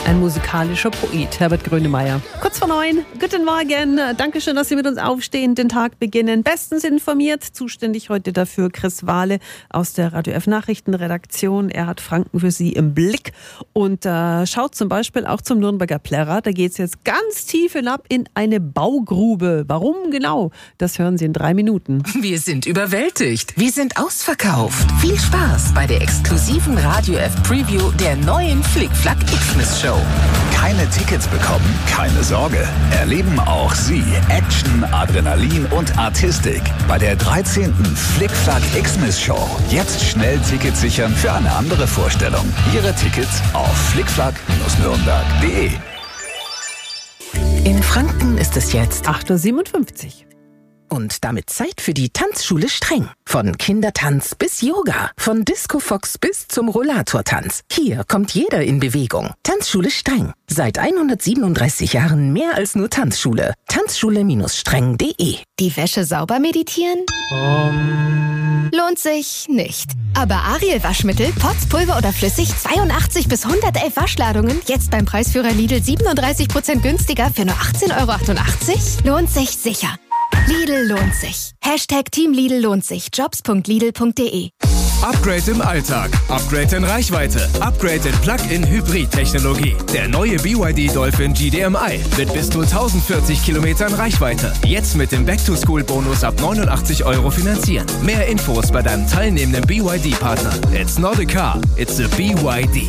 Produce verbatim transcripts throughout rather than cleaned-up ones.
Ein musikalischer Poet, Herbert Grönemeyer. Kurz vor neun, guten Morgen. Dankeschön, dass Sie mit uns aufstehen, den Tag beginnen. Bestens informiert, zuständig heute dafür Chris Wahle aus der Radio F Nachrichtenredaktion. Er hat Franken für Sie im Blick und äh, schaut zum Beispiel auch zum Nürnberger Plärrer. Da geht es jetzt ganz tief hinab in eine Baugrube. Warum genau? Das hören Sie in drei Minuten. Wir sind überwältigt. Wir sind ausverkauft. Viel Spaß bei der exklusiven Radio F Preview der neuen Flickflack Xmas Show. Keine Tickets bekommen? Keine Sorge. Erleben auch Sie Action, Adrenalin und Artistik bei der dreizehnten Flickflack Xmas Show. Jetzt schnell Tickets sichern für eine andere Vorstellung. Ihre Tickets auf flickflack nürnberg punkt de. In Franken ist es jetzt acht Uhr siebenundfünfzig. Und damit Zeit für die Tanzschule Streng. Von Kindertanz bis Yoga, von Disco Fox bis zum Rollatortanz. Hier kommt jeder in Bewegung. Tanzschule Streng. Seit hundertsiebenunddreißig Jahren mehr als nur Tanzschule. Tanzschule Streng punkt de. Die Wäsche sauber meditieren? Um. Lohnt sich nicht. Aber Ariel Waschmittel, Pots, Pulver oder flüssig, zweiundachtzig bis hundertelf Waschladungen, jetzt beim Preisführer Lidl siebenunddreißig Prozent günstiger für nur achtzehn Euro achtundachtzig? Lohnt sich sicher. Lidl lohnt sich. Hashtag Team Lidl lohnt sich. Jobs punkt lidl punkt de. Upgrade im Alltag, Upgrade in Reichweite, Upgrade in Plug-in-Hybrid-Technologie. Der neue B Y D Dolphin G D M I mit bis zu tausendvierzig Kilometern Reichweite. Jetzt mit dem Back-to-School-Bonus ab neunundachtzig Euro finanzieren. Mehr Infos bei deinem teilnehmenden B Y D-Partner. It's not a car, it's a B Y D.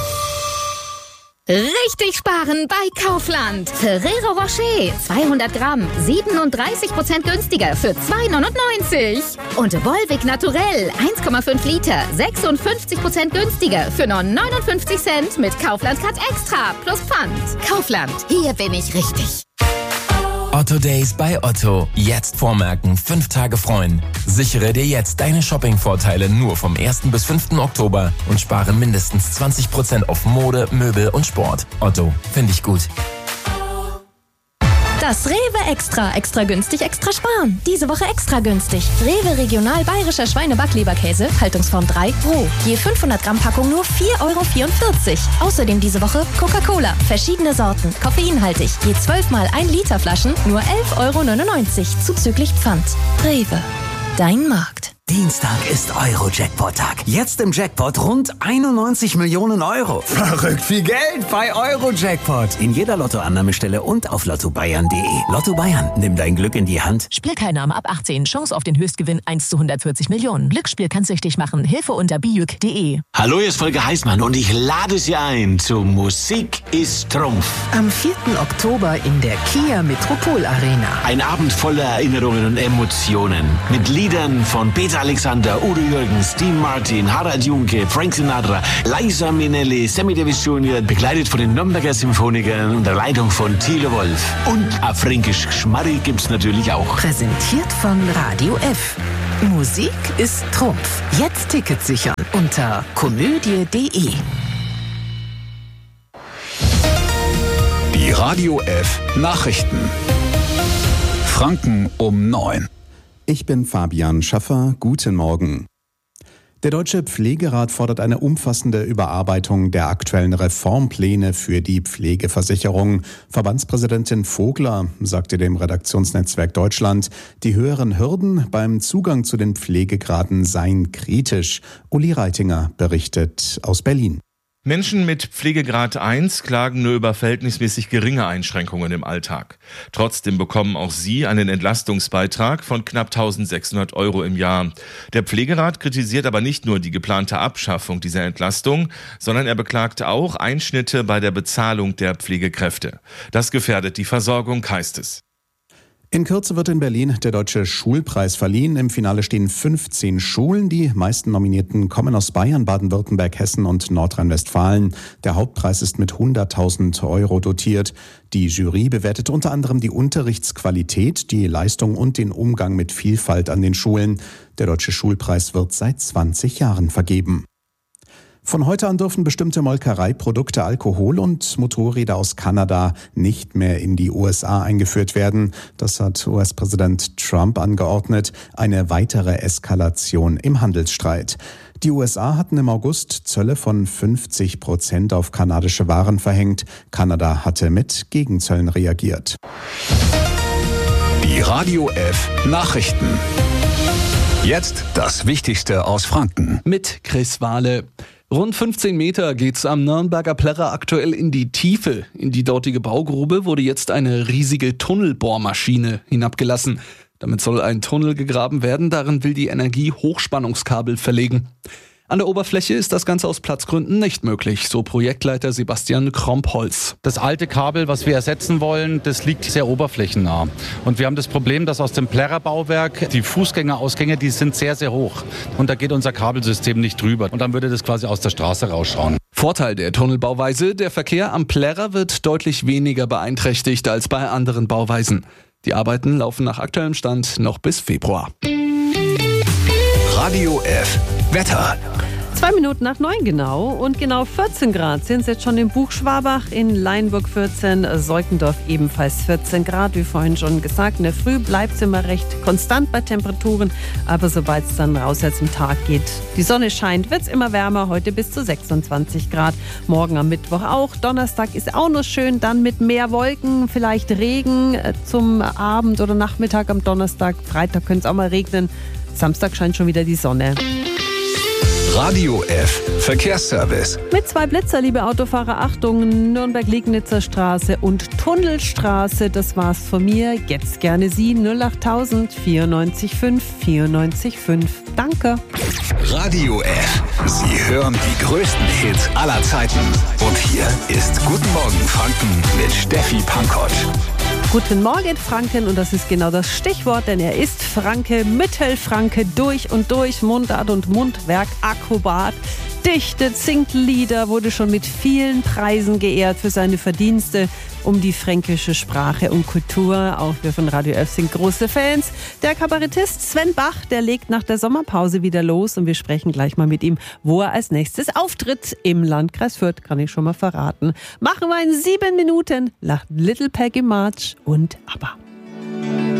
Richtig sparen bei Kaufland. Ferrero Rocher, zweihundert Gramm, siebenunddreißig Prozent günstiger für zwei neunundneunzig. Und Volvic Naturell, eins Komma fünf Liter, sechsundfünfzig Prozent günstiger für nur neunundfünfzig Cent mit Kaufland Cut Extra plus Pfand. Kaufland, hier bin ich richtig. Otto Days bei Otto. Jetzt vormerken, fünf Tage freuen. Sichere dir jetzt deine Shopping-Vorteile nur vom ersten bis fünften Oktober und spare mindestens zwanzig Prozent auf Mode, Möbel und Sport. Otto, finde ich gut. Das Rewe Extra. Extra günstig, extra sparen. Diese Woche extra günstig. Rewe Regional Bayerischer Schweine-Backleberkäse, Haltungsform drei, roh. Je fünfhundert Gramm Packung nur vier Euro vierundvierzig. Außerdem diese Woche Coca-Cola. Verschiedene Sorten, koffeinhaltig. Je zwölf mal ein Liter Flaschen nur elf Euro neunundneunzig. Zuzüglich Pfand. Rewe. Dein Markt. Dienstag ist Euro-Jackpot-Tag. Jetzt im Jackpot rund einundneunzig Millionen Euro. Verrückt viel Geld bei Euro-Jackpot. In jeder Lottoannahmestelle und auf lotto bayern punkt de. Lotto Bayern, nimm dein Glück in die Hand. Spielteilnahme ab achtzehn. Chance auf den Höchstgewinn eins zu hundertvierzig Millionen. Glücksspiel kann süchtig machen. Hilfe unter bijuk punkt de. Hallo, hier ist Volker Heißmann und ich lade Sie ein zu Musik ist Trumpf. Am vierten Oktober in der Kia Metropol Arena. Ein Abend voller Erinnerungen und Emotionen. Mit Liedern von Peter Alexander, Udo Jürgens, Dean Martin, Harald Junke, Frank Sinatra, Liza Minnelli, Sammy Davis Junior, begleitet von den Nürnberger Symphonikern unter Leitung von Thilo Wolf. Und a fränkisch Schmarri gibt's natürlich auch. Präsentiert von Radio F. Musik ist Trumpf. Jetzt Tickets sichern unter komödie punkt de. Die Radio F Nachrichten. Franken um neun. Ich bin Fabian Schaffer. Guten Morgen. Der Deutsche Pflegerat fordert eine umfassende Überarbeitung der aktuellen Reformpläne für die Pflegeversicherung. Verbandspräsidentin Vogler sagte dem Redaktionsnetzwerk Deutschland, die höheren Hürden beim Zugang zu den Pflegegraden seien kritisch. Uli Reitinger berichtet aus Berlin. Menschen mit Pflegegrad eins klagen nur über verhältnismäßig geringe Einschränkungen im Alltag. Trotzdem bekommen auch sie einen Entlastungsbeitrag von knapp eintausendsechshundert Euro im Jahr. Der Pflegerat kritisiert aber nicht nur die geplante Abschaffung dieser Entlastung, sondern er beklagt auch Einschnitte bei der Bezahlung der Pflegekräfte. Das gefährdet die Versorgung, heißt es. In Kürze wird in Berlin der Deutsche Schulpreis verliehen. Im Finale stehen fünfzehn Schulen. Die meisten Nominierten kommen aus Bayern, Baden-Württemberg, Hessen und Nordrhein-Westfalen. Der Hauptpreis ist mit hunderttausend Euro dotiert. Die Jury bewertet unter anderem die Unterrichtsqualität, die Leistung und den Umgang mit Vielfalt an den Schulen. Der Deutsche Schulpreis wird seit zwanzig Jahren vergeben. Von heute an dürfen bestimmte Molkereiprodukte, Alkohol und Motorräder aus Kanada nicht mehr in die U S A eingeführt werden. Das hat U S-Präsident Trump angeordnet. Eine weitere Eskalation im Handelsstreit. Die U S A hatten im August Zölle von fünfzig Prozent auf kanadische Waren verhängt. Kanada hatte mit Gegenzöllen reagiert. Die Radio F Nachrichten. Jetzt das Wichtigste aus Franken. Mit Chris Wahle. Rund fünfzehn Meter geht's am Nürnberger Plärrer aktuell in die Tiefe. In die dortige Baugrube wurde jetzt eine riesige Tunnelbohrmaschine hinabgelassen. Damit soll ein Tunnel gegraben werden, darin will die Energie Hochspannungskabel verlegen. An der Oberfläche ist das Ganze aus Platzgründen nicht möglich, so Projektleiter Sebastian Krompholz. Das alte Kabel, was wir ersetzen wollen, das liegt sehr oberflächennah. Und wir haben das Problem, dass aus dem Plärrer-Bauwerk die Fußgängerausgänge, die sind sehr, sehr hoch. Und da geht unser Kabelsystem nicht drüber. Und dann würde das quasi aus der Straße rausschauen. Vorteil der Tunnelbauweise, der Verkehr am Plärrer wird deutlich weniger beeinträchtigt als bei anderen Bauweisen. Die Arbeiten laufen nach aktuellem Stand noch bis Februar. Radio F Wetter. Zwei Minuten nach neun genau und genau vierzehn Grad sind es jetzt schon in Buchschwabach, in Leinburg vierzehn, Seukendorf ebenfalls vierzehn Grad. Wie vorhin schon gesagt, in der Früh bleibt es immer recht konstant bei Temperaturen, aber sobald es dann raus jetzt im Tag geht, die Sonne scheint, wird es immer wärmer, heute bis zu sechsundzwanzig Grad. Morgen am Mittwoch auch, Donnerstag ist auch noch schön, dann mit mehr Wolken, vielleicht Regen zum Abend oder Nachmittag am Donnerstag, Freitag könnte es auch mal regnen, Samstag scheint schon wieder die Sonne. Radio F Verkehrsservice. Mit zwei Blitzer, liebe Autofahrer, Achtung, Nürnberg-Liegnitzer Straße und Tunnelstraße, das war's von mir. Jetzt gerne Sie, null acht tausend vierundneunzig fünf vierundneunzig fünf. Danke. Radio F. Sie hören die größten Hits aller Zeiten. Und hier ist Guten Morgen Franken mit Steffi Pankott. Guten Morgen Franken, und das ist genau das Stichwort, denn er ist Franke, Mittelfranke durch und durch, Mundart und Mundwerk, Akrobat, dichtet, singt Lieder, wurde schon mit vielen Preisen geehrt für seine Verdienste um die fränkische Sprache und Kultur. Auch wir von Radio F sind große Fans. Der Kabarettist Sven Bach, der legt nach der Sommerpause wieder los und wir sprechen gleich mal mit ihm, wo er als nächstes auftritt im Landkreis Fürth, kann ich schon mal verraten. Machen wir in sieben Minuten nach Little Peggy March und ABBA.